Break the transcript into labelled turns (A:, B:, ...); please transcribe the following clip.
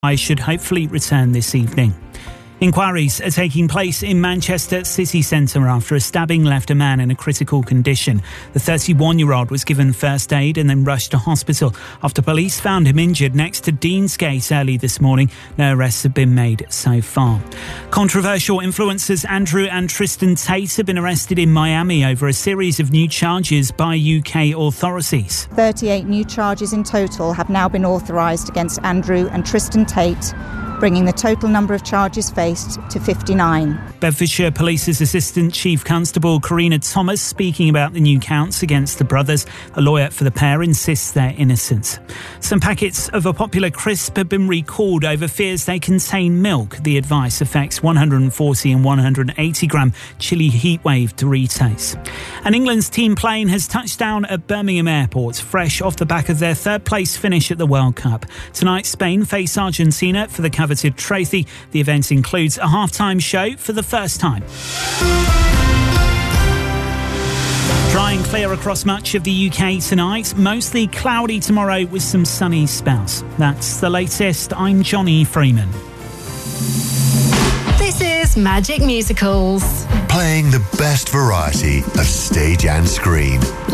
A: I should hopefully return this evening. Inquiries are taking place in Manchester city centre after a stabbing left a man in a critical condition. The 31-year-old was given first aid and then rushed to hospital after police found him injured next to Deansgate early this morning. No arrests have been made so far. Controversial influencers Andrew and Tristan Tate have been arrested in Miami over a series of new charges by UK authorities.
B: 38 new charges in total have now been authorised against Andrew and Tristan Tate, bringing the total number of charges faced to 59.
A: Bedfordshire Police's Assistant Chief Constable Karina Thomas speaking about the new counts against the brothers. A lawyer for the pair insists they're innocent. Some packets of a popular crisp have been recalled over fears they contain milk. The advice affects 140 and 180 gram chili heatwave Doritos. And England's team plane has touched down at Birmingham Airport, fresh off the back of their third place finish at the World Cup. Tonight, Spain face Argentina for the coveted trophy. The event includes a half-time show for the first time. Dry and clear across much of the UK tonight. Mostly cloudy tomorrow with some sunny spells. That's the latest. I'm Johnny Freeman.
C: This is Magic Musicals.
D: Playing the best variety of stage and screen.